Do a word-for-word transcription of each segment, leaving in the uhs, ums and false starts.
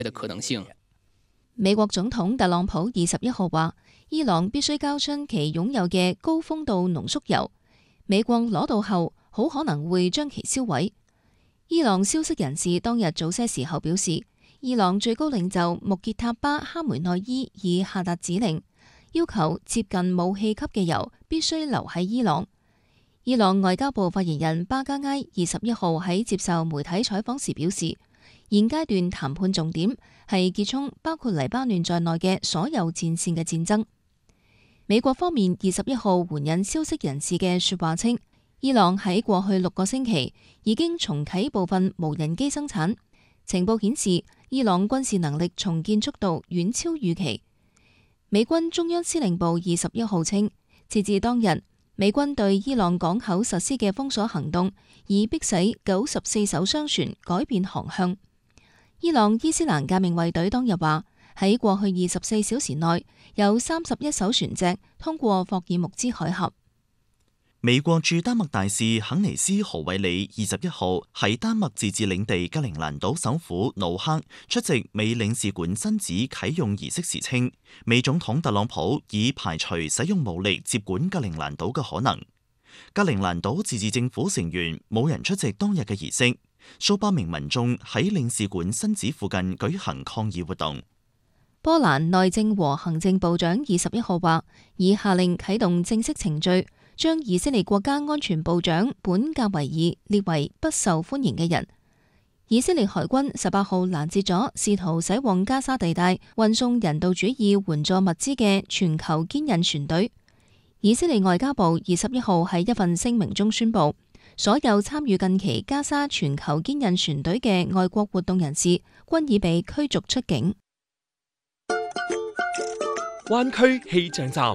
的可能性。 美國總統特朗普二十一號話，伊朗必須交出其擁有嘅高豐度濃縮鈾，美國攞到後好可能會將其銷毀。伊朗消息人士當日早些時候表示，伊朗最高領袖穆傑塔巴哈梅內伊已下達指令，要求接近武器級嘅鈾必須留喺伊朗。伊朗外交部發言人巴加埃二十一號喺接受媒體採訪時表示，現階段談判重點係結束包括黎巴嫩在內嘅所有戰線嘅戰爭。美國方面二十一號援引消息人士嘅說話稱，伊朗喺過去六個星期已經重啟部分無人機生產。情報顯示，伊朗軍事能力重建速度遠超預期。美軍中央司令部二十一號稱，截至當日，美軍對伊朗港口實施嘅封鎖行動已迫使九十四艘商船改變航向。伊朗伊斯蘭革命衛隊當日話，喺過去二十四小時內有三十一艘船隻通過霍爾木茲海峽。 美國駐丹麥大使肯尼斯·豪韋里二十一號喺丹麥自治領地格陵蘭島首府努克出席美領事館新址啟用儀式時稱，美總統特朗普已排除使用武力接管格陵蘭島嘅可能。格陵蘭島自治政府成員冇人出席當日嘅儀式，數百名民眾喺領事館新址附近舉行抗議活動。 波蘭內政和行政部長二十一號話，已下令啟動正式程序，將以色列國家安全部長本格維爾列為不受歡迎嘅人。以色列海軍十八號攔截咗試圖駛往加沙地帶運送人道主義援助物資嘅全球堅韌船隊。以色列外交部二十一號喺一份聲明中宣布，所有參與近期加沙全球堅韌船隊嘅外國活動人士均已被驅逐出境。 灣區氣象站，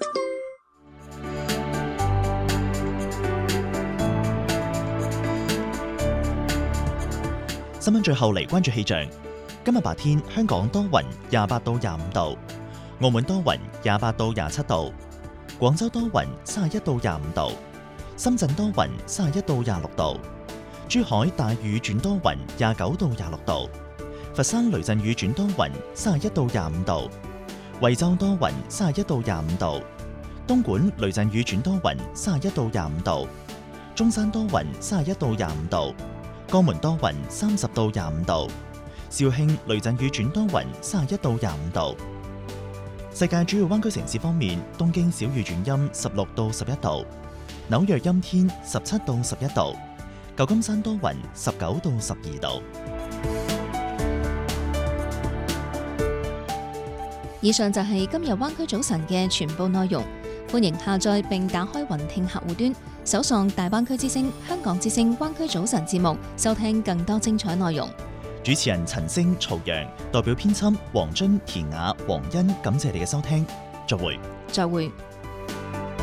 新聞最後嚟關注氣象。今日白天香港多雲，廿八到廿五度；澳門多雲，廿八到廿七度；廣州多雲，三十一到廿五度；深圳多雲，三十一到廿六度；珠海大雨轉多雲，廿九到廿六度；佛山雷陣雨轉多雲，三十一到廿五度；惠州多雲，三十一到廿五度；東莞雷陣雨轉多雲，三十一到廿五度；中山多雲，三十一到廿五度；江門多雲，三十到廿五度；肇慶雷陣雨轉多雲，三十一到廿五度。世界主要灣區城市方面，東京小雨轉陰，十六到十一度；紐約陰天，十七到十一度；舊金山多雲，十九到十二度。 以上就係今日灣區早晨嘅全部內容。歡迎下載並打開雲聽客戶端，搜索大灣區之聲、香港之聲灣區早晨節目，收聽更多精彩內容。 主持人陳星、曹陽，代表編輯黃津、田雅、黃欣，感謝你嘅收聽，再會。 再會。